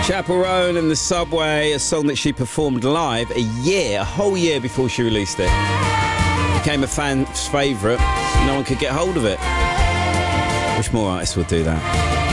Chaperone and the Subway, a song that she performed live a whole year before she released it. Became a fan's favourite. No one could get hold of it. Wish more artists would do that.